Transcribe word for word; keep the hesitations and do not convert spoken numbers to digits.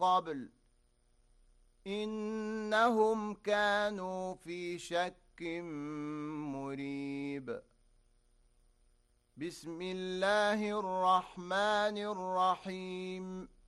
قبل إنهم كانوا في شك مريب. بسم الله الرحمن الرحيم